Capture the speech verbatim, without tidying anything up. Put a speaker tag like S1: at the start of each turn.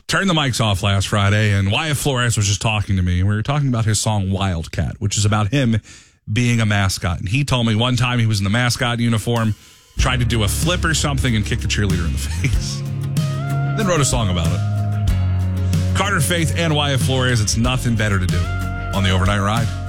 S1: turned the mics off last Friday, and Wyatt Flores was just talking to me. We were talking about his song Wildcat, which is about him being a mascot. And he told me one time he was in the mascot uniform, tried to do a flip or something, and kicked a cheerleader in the face. Then wrote a song about it. Carter Faith and Wyatt Flores, it's nothing better to do on the Overnight Ride.